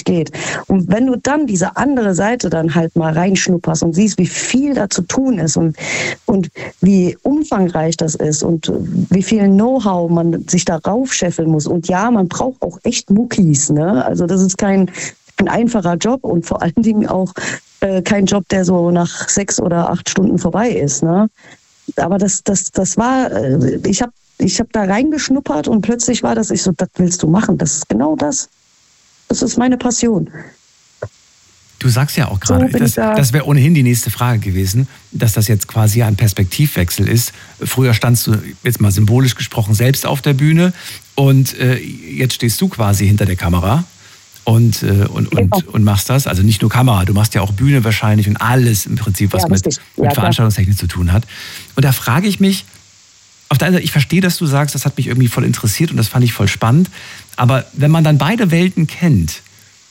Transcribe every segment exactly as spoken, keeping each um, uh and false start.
steht. Und wenn du dann diese andere Seite dann halt mal reinschnupperst und siehst, wie viel da zu tun ist und, und wie umfangreich das ist und wie viel Know-how man sich da raufscheffeln muss. Und ja, man braucht auch echt Muckis, ne? Also das ist kein, ein einfacher Job und vor allen Dingen auch äh, kein Job, der so nach sechs oder acht Stunden vorbei ist, ne? Aber das, das, das war, äh, ich habe ich hab da reingeschnuppert und plötzlich war das, ich so, das willst du machen, das ist genau das. Das ist meine Passion. Du sagst ja auch gerade, so das, da. das wäre ohnehin die nächste Frage gewesen, dass das jetzt quasi ein Perspektivwechsel ist. Früher standst du, jetzt mal symbolisch gesprochen, selbst auf der Bühne und äh, jetzt stehst du quasi hinter der Kamera und, äh, und, und, ja. und machst das. Also nicht nur Kamera, du machst ja auch Bühne wahrscheinlich und alles im Prinzip, was ja, mit, ja, mit Veranstaltungstechnik zu tun hat. Und da frage ich mich, auf der einen Seite, ich verstehe, dass du sagst, das hat mich irgendwie voll interessiert und das fand ich voll spannend. Aber wenn man dann beide Welten kennt,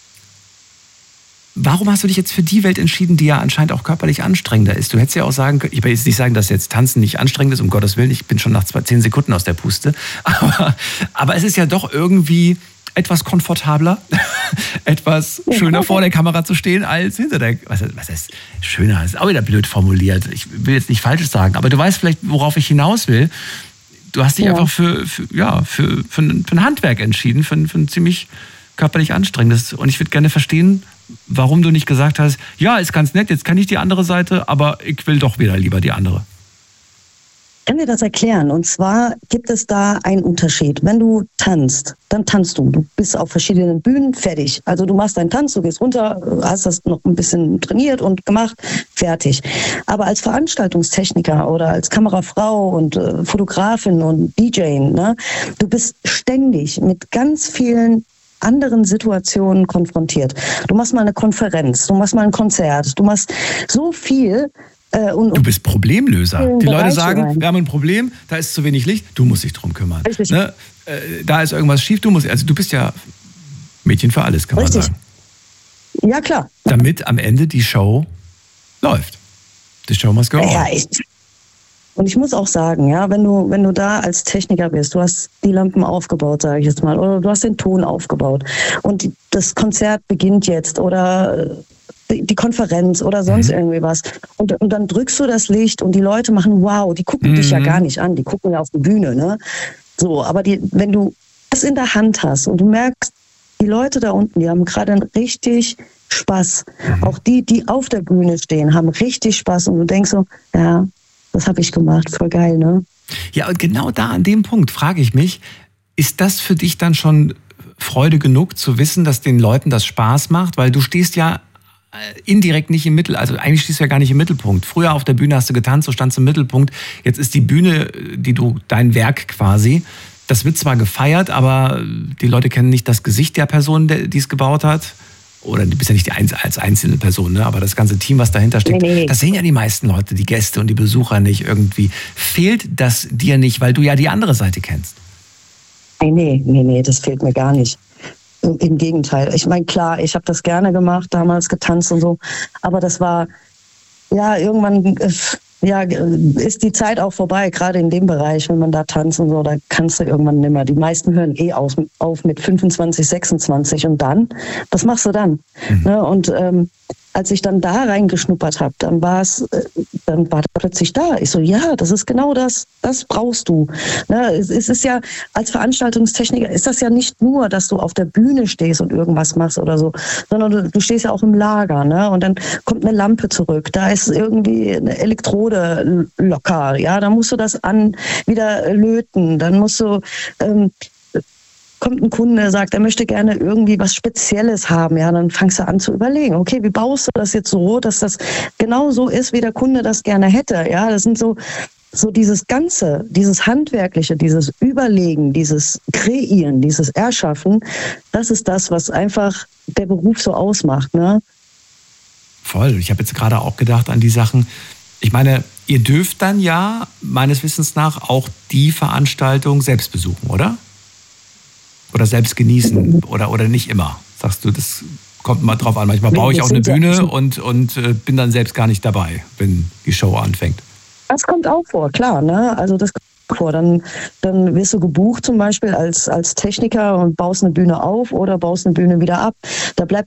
warum hast du dich jetzt für die Welt entschieden, die ja anscheinend auch körperlich anstrengender ist? Du hättest ja auch sagen können, ich will jetzt nicht sagen, dass jetzt Tanzen nicht anstrengend ist, um Gottes Willen, ich bin schon nach zwei, zehn Sekunden aus der Puste. Aber, aber es ist ja doch irgendwie etwas komfortabler, etwas schöner vor der Kamera zu stehen, als hinter der... Was, was heißt schöner? Das ist auch wieder blöd formuliert. Ich will jetzt nicht Falsches sagen, aber du weißt vielleicht, worauf ich hinaus will. Du hast dich ja. einfach für, für, ja, für, für, ein, für ein Handwerk entschieden, für, für ein ziemlich körperlich anstrengendes. Und ich würde gerne verstehen, warum du nicht gesagt hast, ja, ist ganz nett, jetzt kann ich die andere Seite, aber ich will doch wieder lieber die andere. Ich kann dir das erklären. Und zwar gibt es da einen Unterschied. Wenn du tanzt, dann tanzt du. Du bist auf verschiedenen Bühnen, fertig. Also du machst deinen Tanz, du gehst runter, hast das noch ein bisschen trainiert und gemacht, fertig. Aber als Veranstaltungstechniker oder als Kamerafrau und äh, Fotografin und D J, ne, du bist ständig mit ganz vielen anderen Situationen konfrontiert. Du machst mal eine Konferenz, du machst mal ein Konzert, du machst so viel. Äh, und, du bist Problemlöser. Die Bereiche Leute sagen, rein. Wir haben ein Problem, da ist zu wenig Licht, du musst dich drum kümmern. Ne? Äh, da ist irgendwas schief, du musst, also du bist ja Mädchen für alles, kann Richtig. man sagen. Ja, klar. Damit am Ende die Show läuft. Die Show must go on. Ja, ich, und ich muss auch sagen, ja, wenn du, wenn du da als Techniker bist, du hast die Lampen aufgebaut, sage ich jetzt mal, oder du hast den Ton aufgebaut und die, das Konzert beginnt jetzt oder die Konferenz oder sonst mhm. irgendwie was. Und, und dann drückst du das Licht und die Leute machen wow, die gucken mhm. dich ja gar nicht an, die gucken ja auf die Bühne, ne? So, aber die, wenn du das in der Hand hast und du merkst, die Leute da unten, die haben gerade richtig Spaß. Mhm. Auch die, die auf der Bühne stehen, haben richtig Spaß und du denkst so, ja, das habe ich gemacht, voll geil, ne? Ja, und genau da an dem Punkt frage ich mich, ist das für dich dann schon Freude genug zu wissen, dass den Leuten das Spaß macht? Weil du stehst ja indirekt nicht im Mittel, also eigentlich stehst du ja gar nicht im Mittelpunkt. Früher auf der Bühne hast du getanzt, du standst im Mittelpunkt. Jetzt ist die Bühne, die du, dein Werk quasi. Das wird zwar gefeiert, aber die Leute kennen nicht das Gesicht der Person, die es gebaut hat. Oder du bist ja nicht die Einz- als einzelne Person, ne? Aber das ganze Team, was dahinter steckt, nee, nee. das sehen ja die meisten Leute, die Gäste und die Besucher nicht irgendwie. Fehlt das dir nicht, weil du ja die andere Seite kennst? Nee, nee, nee, nee, das fehlt mir gar nicht. Im Gegenteil. Ich meine, klar, ich habe das gerne gemacht, damals getanzt und so, aber das war, ja, irgendwann ja, ist die Zeit auch vorbei, gerade in dem Bereich, wenn man da tanzt und so, da kannst du irgendwann nimmer. Die meisten hören eh auf, auf mit fünfundzwanzig, sechsundzwanzig und dann, was machst du dann? Mhm. Ne? Und ähm, als ich dann da reingeschnuppert habe, dann war es, dann war das plötzlich da. Ich so, ja, das ist genau das, das brauchst du. Ne, es, es ist ja, als Veranstaltungstechniker ist das ja nicht nur, dass du auf der Bühne stehst und irgendwas machst oder so, sondern du, du stehst ja auch im Lager, ne? Und dann kommt eine Lampe zurück, da ist irgendwie eine Elektrode locker, ja, dann musst du das an wieder löten, dann musst du ähm, kommt ein Kunde, der sagt, er möchte gerne irgendwie was Spezielles haben, ja, dann fangst du an zu überlegen, okay, wie baust du das jetzt so, dass das genau so ist, wie der Kunde das gerne hätte, ja, das sind so, so dieses Ganze, dieses Handwerkliche, dieses Überlegen, dieses Kreieren, dieses Erschaffen, das ist das, was einfach der Beruf so ausmacht, ne? Voll, ich habe jetzt gerade auch gedacht an die Sachen, ich meine, ihr dürft dann ja, meines Wissens nach, auch die Veranstaltung selbst besuchen, oder? Oder selbst genießen oder, oder nicht immer? Sagst du, das kommt mal drauf an. Manchmal baue ich auch eine Bühne und, und äh, bin dann selbst gar nicht dabei, wenn die Show anfängt. Das kommt auch vor, klar, ne? Also das kommt vor. Dann, dann wirst du gebucht zum Beispiel als, als Techniker und baust eine Bühne auf oder baust eine Bühne wieder ab. Da bleibt